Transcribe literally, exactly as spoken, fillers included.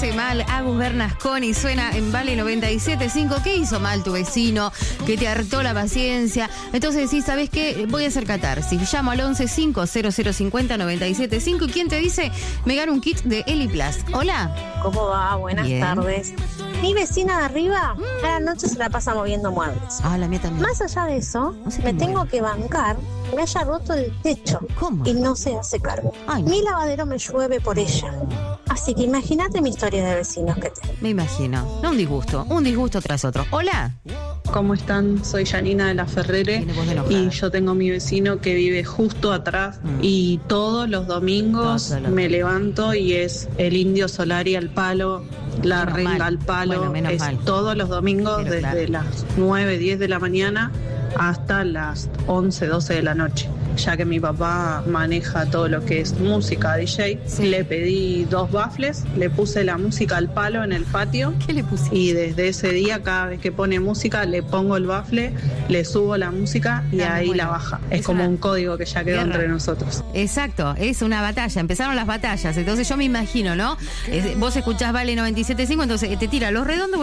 hace mal Agus Bernasconi, suena en Vale noventa y siete punto cinco. ¿Qué hizo mal tu vecino? Que te hartó la paciencia. Entonces decís, ¿sabés qué? Voy a hacer catarsis. Llamo al once cinco cero cero cincuenta noventa y siete cinco. ¿Y quién te dice? Me gano un kit de Eliplast. Hola. ¿Cómo va? Buenas Bien. tardes. Mi vecina de arriba a la noche se la pasa moviendo muebles. Ah, la mía también. Más allá de eso, No sé me qué tengo mueve. que bancar que me haya roto el techo. ¿Cómo? Y no se hace cargo. Ay, no. Mi lavadero me llueve por ella. Así que imagínate mi historia de vecinos que tengo. Me imagino. No un disgusto, un disgusto tras otro. Hola. ¿Cómo están? Soy Janina de la Ferrere Tiene voz de enojada. y yo tengo mi vecino que vive justo atrás Mm. y todos los domingos Todos los me domingos. levanto y es el Indio Solari al palo, la Menos renga mal. al palo, Bueno, menos es mal. todos los domingos Pero desde claro. las nueve, diez de la mañana hasta las once, doce de la noche. Ya que mi papá maneja todo lo que es música, D J, Sí. le pedí dos baffles, le puse la música al palo en el patio. ¿Qué le pusiste? Y desde ese día, cada vez que pone música, le pongo el bafle, le subo la música y Ah, ahí bueno. la baja. Es Es como una un código que ya quedó guerra. entre nosotros. Exacto, es una batalla, empezaron las batallas, entonces yo me imagino, ¿no? Es- vos escuchás Vale noventa y siete punto cinco, entonces te tira los redondos.